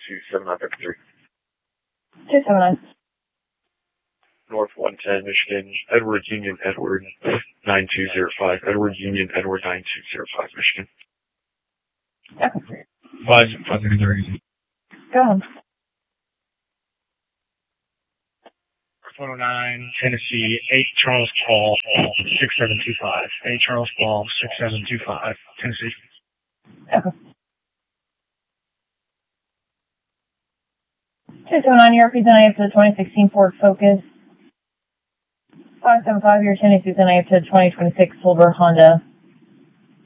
27953. 279. North 110, Michigan, Edward Union Edward 9205. Edward Union Edward 9205, Michigan. Okay. 530. Go ahead. 109, Tennessee, 8 Charles Paul 6725. 8 Charles Paul 6725, Tennessee. Okay. 279, you're representative to the 2016 Ford Focus. 575, you're attending representative to the 2026 Silver Honda